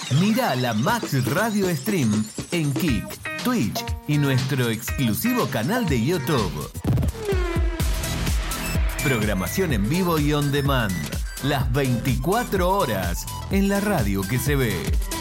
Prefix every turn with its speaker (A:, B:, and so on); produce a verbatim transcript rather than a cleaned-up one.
A: Mira la Max Radio Stream en Kick, Twitch y nuestro exclusivo canal de YouTube. Programación en vivo y on demand, las veinticuatro horas en la radio que se ve.